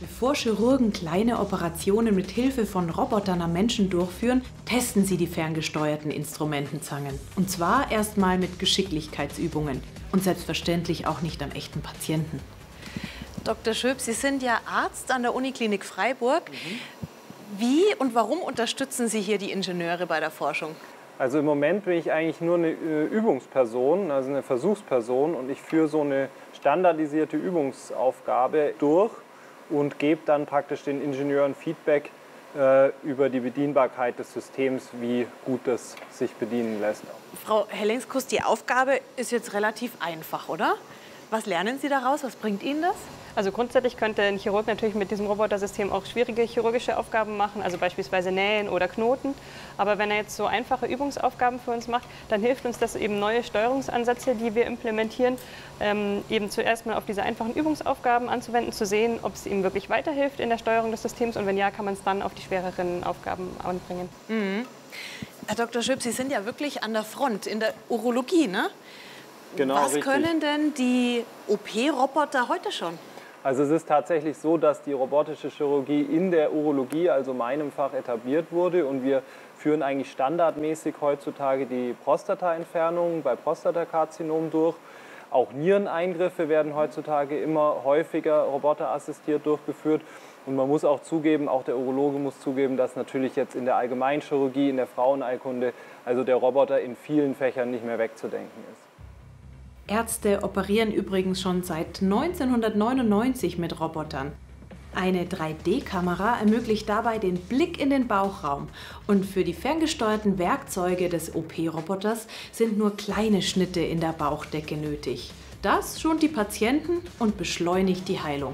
Bevor Chirurgen kleine Operationen mit Hilfe von Robotern am Menschen durchführen, testen sie die ferngesteuerten Instrumentenzangen. Und zwar erstmal mit Geschicklichkeitsübungen und selbstverständlich auch nicht am echten Patienten. Dr. Schöp, Sie sind ja Arzt an der Uniklinik Freiburg. Wie und warum unterstützen Sie hier die Ingenieure bei der Forschung? Also im Moment bin ich eigentlich nur eine Übungsperson, also eine Versuchsperson, und ich führe so eine standardisierte Übungsaufgabe durch und gebe dann praktisch den Ingenieuren Feedback über die Bedienbarkeit des Systems, wie gut das sich bedienen lässt. Frau Hellingskus, die Aufgabe ist jetzt relativ einfach, oder? Was lernen Sie daraus? Was bringt Ihnen das? Also grundsätzlich könnte ein Chirurg natürlich mit diesem Robotersystem auch schwierige chirurgische Aufgaben machen, also beispielsweise Nähen oder Knoten. Aber wenn er jetzt so einfache Übungsaufgaben für uns macht, dann hilft uns das eben neue Steuerungsansätze, die wir implementieren, eben zuerst mal auf diese einfachen Übungsaufgaben anzuwenden, zu sehen, ob es ihm wirklich weiterhilft in der Steuerung des Systems und wenn ja, kann man es dann auf die schwereren Aufgaben anbringen. Mhm. Herr Dr. Schöp, Sie sind ja wirklich an der Front in der Urologie, ne? Genau, was richtig. können denn die OP-Roboter heute schon? Also es ist tatsächlich so, dass die robotische Chirurgie in der Urologie, also meinem Fach, etabliert wurde. Und wir führen eigentlich standardmäßig heutzutage die Prostataentfernung bei Prostatakarzinom durch. Auch Niereneingriffe werden heutzutage immer häufiger roboterassistiert durchgeführt. Und man muss auch zugeben, auch der Urologe muss zugeben, dass natürlich jetzt in der Allgemeinchirurgie, in der Frauenheilkunde, also der Roboter in vielen Fächern nicht mehr wegzudenken ist. Ärzte operieren übrigens schon seit 1999 mit Robotern. Eine 3D-Kamera ermöglicht dabei den Blick in den Bauchraum. Und für die ferngesteuerten Werkzeuge des OP-Roboters sind nur kleine Schnitte in der Bauchdecke nötig. Das schont die Patienten und beschleunigt die Heilung.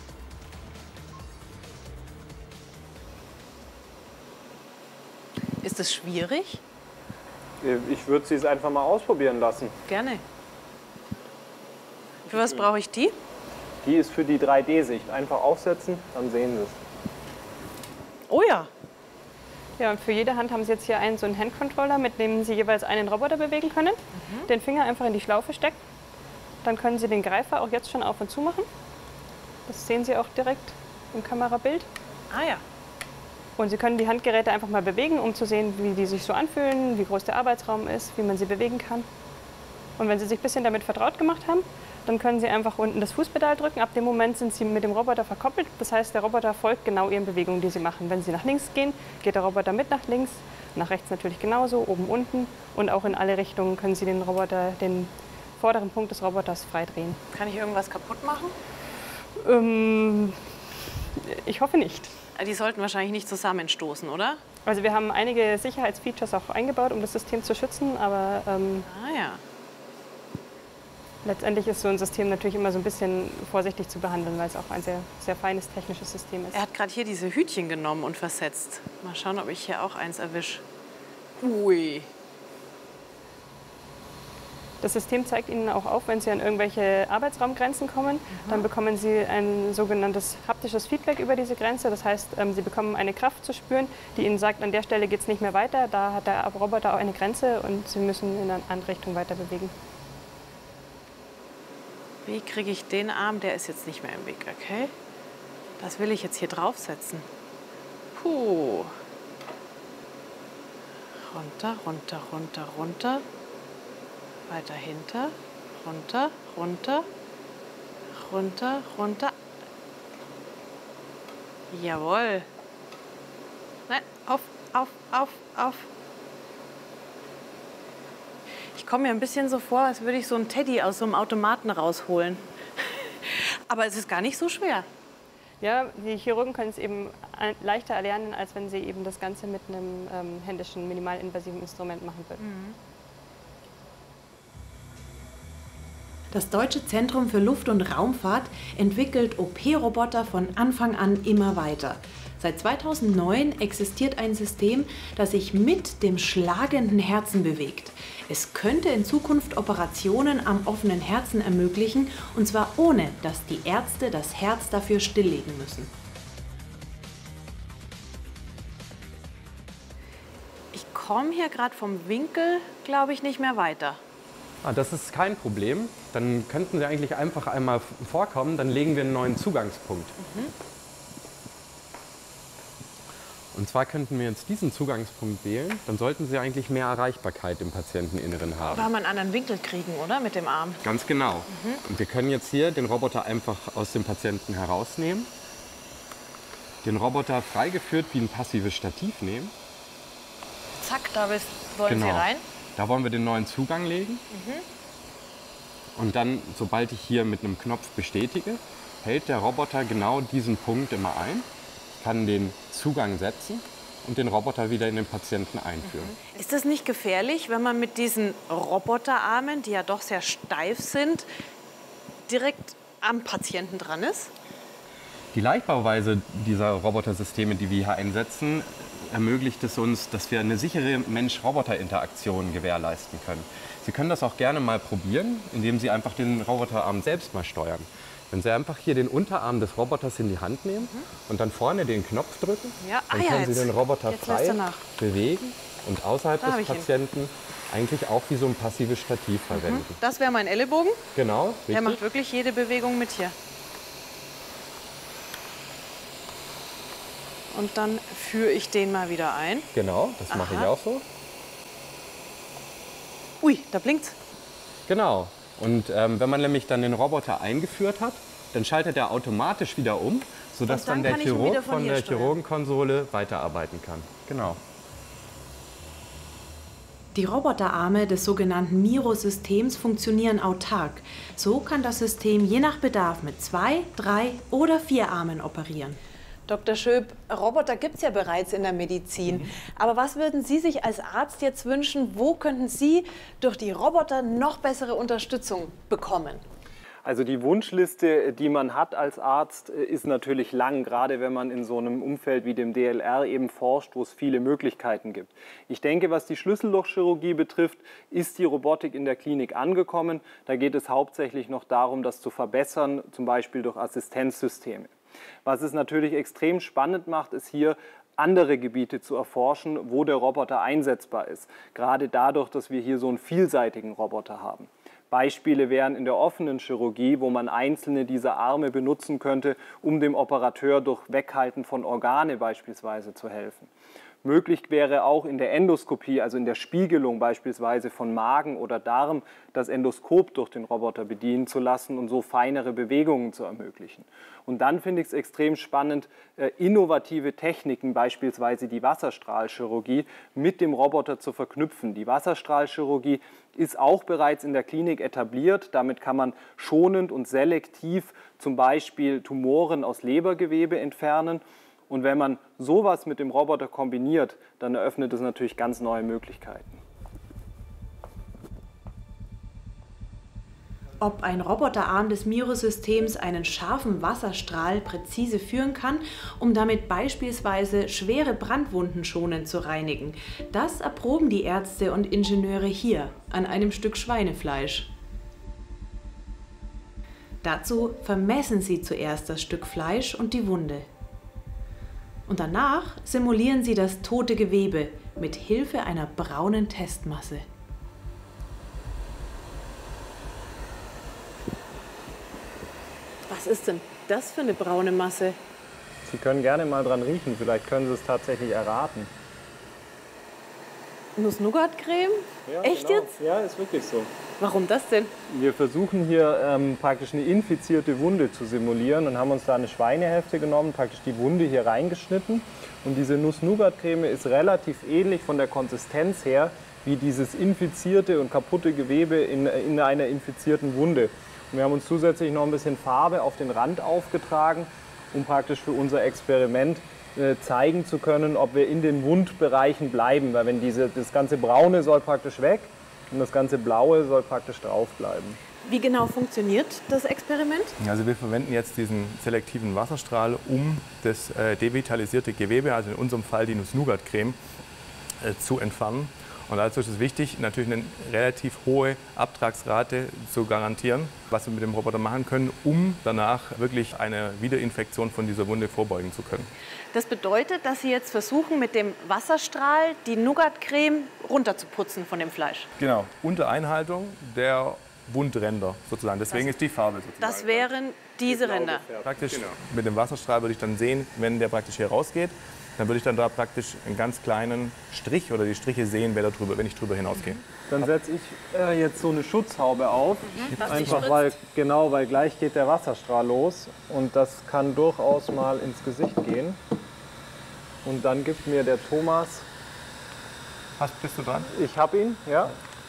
Ist das schwierig? Ich würde Sie es einfach mal ausprobieren lassen. Gerne. Für was brauche ich die? Die ist für die 3D-Sicht. Einfach aufsetzen, dann sehen Sie es. Oh ja. Ja, und für jede Hand haben Sie jetzt hier so einen Handcontroller, mit dem Sie jeweils einen Roboter bewegen können. Den Finger einfach in die Schlaufe stecken. Dann können Sie den Greifer auch jetzt schon auf und zu machen. Das sehen Sie auch direkt im Kamerabild. Ah ja. Und Sie können die Handgeräte einfach mal bewegen, um zu sehen, wie die sich so anfühlen, wie groß der Arbeitsraum ist, wie man sie bewegen kann. Und wenn Sie sich ein bisschen damit vertraut gemacht haben, dann können Sie einfach unten das Fußpedal drücken. Ab dem Moment sind Sie mit dem Roboter verkoppelt. Das heißt, der Roboter folgt genau Ihren Bewegungen, die Sie machen. Wenn Sie nach links gehen, geht der Roboter mit nach links. Nach rechts natürlich genauso, oben, unten. Und auch in alle Richtungen können Sie den Roboter, den vorderen Punkt des Roboters frei drehen. Kann ich irgendwas kaputt machen? Ich hoffe nicht. Die sollten wahrscheinlich nicht zusammenstoßen, oder? Also wir haben einige Sicherheitsfeatures auch eingebaut, um das System zu schützen. Aber Ah ja. letztendlich ist so ein System natürlich immer so ein bisschen vorsichtig zu behandeln, weil es auch ein sehr, sehr feines technisches System ist. Er hat gerade hier diese Hütchen genommen und versetzt. Mal schauen, ob ich hier auch eins erwische. Ui. Das System zeigt Ihnen auch auf, wenn Sie an irgendwelche Arbeitsraumgrenzen kommen. Dann bekommen Sie ein sogenanntes haptisches Feedback über diese Grenze. Das heißt, Sie bekommen eine Kraft zu spüren, die Ihnen sagt, an der Stelle geht es nicht mehr weiter. Da hat der Roboter auch eine Grenze und Sie müssen in eine andere Richtung weiter bewegen. Wie kriege ich den Arm? Der ist jetzt nicht mehr im Weg, okay? Das will ich jetzt hier draufsetzen. Puh. Runter, runter, runter, runter. Weiter hinter. Runter, runter. Runter, runter. Jawohl. Nein, auf, auf, auf, auf. Ich komme mir ein bisschen so vor, als würde ich so einen Teddy aus so einem Automaten rausholen. Aber es ist gar nicht so schwer. Ja, die Chirurgen können es eben leichter erlernen, als wenn sie eben das Ganze mit einem händischen, minimalinvasiven Instrument machen würden. Das Deutsche Zentrum für Luft- und Raumfahrt entwickelt OP-Roboter von Anfang an immer weiter. Seit 2009 existiert ein System, das sich mit dem schlagenden Herzen bewegt. Es könnte in Zukunft Operationen am offenen Herzen ermöglichen, und zwar ohne, dass die Ärzte das Herz dafür stilllegen müssen. Ich komme hier gerade vom Winkel, glaube ich, nicht mehr weiter. Das ist kein Problem. Dann könnten Sie eigentlich einfach einmal vorkommen, dann legen wir einen neuen Zugangspunkt. Und zwar könnten wir jetzt diesen Zugangspunkt wählen, dann sollten Sie eigentlich mehr Erreichbarkeit im Patienteninneren haben. Weil wir einen anderen Winkel kriegen, oder? Mit dem Arm. Ganz genau. Und wir können jetzt hier den Roboter einfach aus dem Patienten herausnehmen, den Roboter freigeführt wie ein passives Stativ nehmen. Zack, da wollen Sie rein. Da wollen wir den neuen Zugang legen. Und dann, sobald ich hier mit einem Knopf bestätige, hält der Roboter genau diesen Punkt immer ein, kann den Zugang setzen und den Roboter wieder in den Patienten einführen. Ist das nicht gefährlich, wenn man mit diesen Roboterarmen, die ja doch sehr steif sind, direkt am Patienten dran ist? Die Leichtbauweise dieser Robotersysteme, die wir hier einsetzen, ermöglicht es uns, dass wir eine sichere Mensch-Roboter-Interaktion gewährleisten können. Sie können das auch gerne mal probieren, indem Sie einfach den Roboterarm selbst mal steuern. Wenn Sie einfach hier den Unterarm des Roboters in die Hand nehmen und dann vorne den Knopf drücken, dann können Sie den Roboter frei bewegen und außerhalb des Patienten eigentlich auch wie so ein passives Stativ verwenden. Das wäre mein Ellenbogen. Genau, richtig. Der macht wirklich jede Bewegung mit hier. Und dann führe ich den mal wieder ein. Genau, das mache ich auch so. Ui, da blinkt's. Genau. Und wenn man nämlich dann den Roboter eingeführt hat, dann schaltet er automatisch wieder um, sodass dann der Chirurg von der Chirurgenkonsole weiterarbeiten kann. Genau. Die Roboterarme des sogenannten Miro-Systems funktionieren autark. So kann das System je nach Bedarf mit 2, 3 oder 4 Armen operieren. Dr. Schöp, Roboter gibt es ja bereits in der Medizin. Aber was würden Sie sich als Arzt jetzt wünschen? Wo könnten Sie durch die Roboter noch bessere Unterstützung bekommen? Also die Wunschliste, die man hat als Arzt, ist natürlich lang, gerade wenn man in so einem Umfeld wie dem DLR eben forscht, wo es viele Möglichkeiten gibt. Ich denke, was die Schlüssellochchirurgie betrifft, ist die Robotik in der Klinik angekommen. Da geht es hauptsächlich noch darum, das zu verbessern, zum Beispiel durch Assistenzsysteme. Was es natürlich extrem spannend macht, ist hier andere Gebiete zu erforschen, wo der Roboter einsetzbar ist. Gerade dadurch, dass wir hier so einen vielseitigen Roboter haben. Beispiele wären in der offenen Chirurgie, wo man einzelne dieser Arme benutzen könnte, um dem Operateur durch Weghalten von Organe beispielsweise zu helfen. Möglich wäre auch in der Endoskopie, also in der Spiegelung beispielsweise von Magen oder Darm, das Endoskop durch den Roboter bedienen zu lassen und so feinere Bewegungen zu ermöglichen. Und dann finde ich es extrem spannend, innovative Techniken, beispielsweise die Wasserstrahlchirurgie, mit dem Roboter zu verknüpfen. Die Wasserstrahlchirurgie ist auch bereits in der Klinik etabliert. Damit kann man schonend und selektiv zum Beispiel Tumoren aus Lebergewebe entfernen. Und wenn man sowas mit dem Roboter kombiniert, dann eröffnet es natürlich ganz neue Möglichkeiten. Ob ein Roboterarm des Miro-Systems einen scharfen Wasserstrahl präzise führen kann, um damit beispielsweise schwere Brandwunden schonend zu reinigen, das erproben die Ärzte und Ingenieure hier an einem Stück Schweinefleisch. Dazu vermessen sie zuerst das Stück Fleisch und die Wunde. Und danach simulieren sie das tote Gewebe mit Hilfe einer braunen Testmasse. Was ist denn das für eine braune Masse? Sie können gerne mal dran riechen, vielleicht können Sie es tatsächlich erraten. Nuss-Nougat-Creme? Ja, Echt genau. jetzt? Ja, ist wirklich so. Warum das denn? Wir versuchen hier praktisch eine infizierte Wunde zu simulieren und haben uns da eine Schweinehälfte genommen, praktisch die Wunde hier reingeschnitten. Und diese Nuss-Nougat-Creme ist relativ ähnlich von der Konsistenz her wie dieses infizierte und kaputte Gewebe in einer infizierten Wunde. Und wir haben uns zusätzlich noch ein bisschen Farbe auf den Rand aufgetragen, um praktisch für unser Experiment zeigen zu können, ob wir in den Wundbereichen bleiben. Weil wenn das ganze Braune soll praktisch weg und das ganze Blaue soll praktisch drauf bleiben. Wie genau funktioniert das Experiment? Also wir verwenden jetzt diesen selektiven Wasserstrahl, um das devitalisierte Gewebe, also in unserem Fall die Nuss-Nougat-Creme, zu entfernen. Und dazu ist es wichtig, natürlich eine relativ hohe Abtragsrate zu garantieren, was wir mit dem Roboter machen können, um danach wirklich eine Wiederinfektion von dieser Wunde vorbeugen zu können. Das bedeutet, dass Sie jetzt versuchen, mit dem Wasserstrahl die Nougat-Creme runterzuputzen von dem Fleisch. Genau, unter Einhaltung der Wundränder sozusagen. Deswegen ist die Farbe sozusagen. Das wären diese Ränder. Praktisch mit dem Wasserstrahl würde ich dann sehen, wenn der praktisch hier rausgeht, dann würde ich dann da praktisch einen ganz kleinen Strich oder die Striche sehen, wenn ich drüber hinausgehe. Dann setze ich jetzt so eine Schutzhaube auf, einfach weil gleich geht der Wasserstrahl los und das kann durchaus mal ins Gesicht gehen. Und dann gibt mir der Thomas, Bist du dran? ich habe ihn, ja,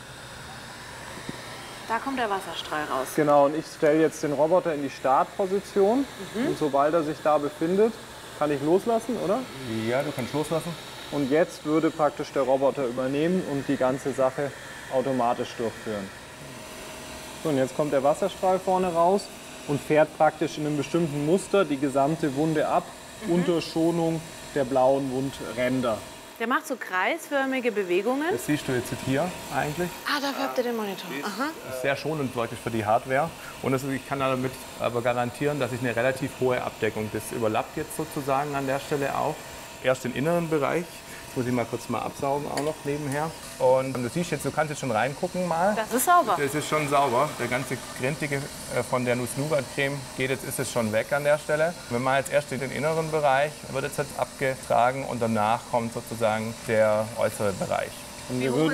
Da kommt der Wasserstrahl raus. genau, und ich stelle jetzt den Roboter in die Startposition und sobald er sich da befindet, kann ich loslassen, oder? Ja, du kannst loslassen. Und jetzt würde praktisch der Roboter übernehmen und die ganze Sache automatisch durchführen. So, und jetzt kommt der Wasserstrahl vorne raus und fährt praktisch in einem bestimmten Muster die gesamte Wunde ab, unter Schonung der blauen Wundränder. Der macht so kreisförmige Bewegungen. Das siehst du jetzt hier eigentlich. Ah, dafür habt ihr den Monitor. Aha. Das ist sehr schonend wirklich für die Hardware. Und ich kann damit aber garantieren, dass ich eine relativ hohe Abdeckung. Das überlappt jetzt sozusagen an der Stelle auch. Erst den inneren Bereich. Das muss ich mal kurz absaugen auch noch nebenher. Und du siehst jetzt, du kannst jetzt schon reingucken mal. Das ist sauber. Das ist schon sauber. Der ganze Grintige von der Nuss-Nougat-Creme geht jetzt, ist es schon weg an der Stelle. Wir machen jetzt erst den inneren Bereich, wird jetzt abgetragen und danach kommt sozusagen der äußere Bereich. Und wir würden